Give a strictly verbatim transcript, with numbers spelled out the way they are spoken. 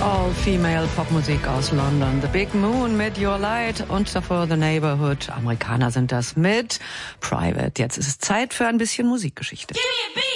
All-Female-Popmusik aus London. The Big Moon mit Your Light und davor The Neighborhood. Amerikaner sind das mit Private. Jetzt ist es Zeit für ein bisschen Musikgeschichte.